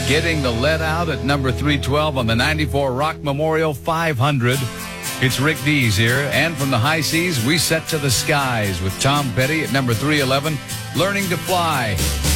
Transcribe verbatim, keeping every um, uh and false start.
Getting the Lead Out at number three twelve on the ninety-four Rock Memorial five hundred. It's Rick Dees here. And from the high seas, we set to the skies with Tom Petty at number three eleven, Learning to Fly.